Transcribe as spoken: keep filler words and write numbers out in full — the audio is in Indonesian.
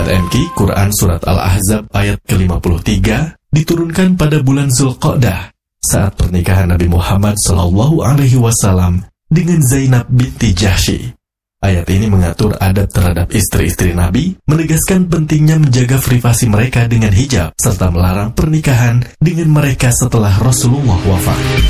Sahabat M K, Quran Surat Al-Ahzab ayat ke lima puluh tiga diturunkan pada bulan Zulqa'dah saat pernikahan Nabi Muhammad shallallahu alaihi wasallam dengan Zainab binti Jahsy. Ayat ini mengatur adab terhadap istri-istri Nabi, menegaskan pentingnya menjaga privasi mereka dengan hijab, serta melarang pernikahan dengan mereka setelah Rasulullah wafat.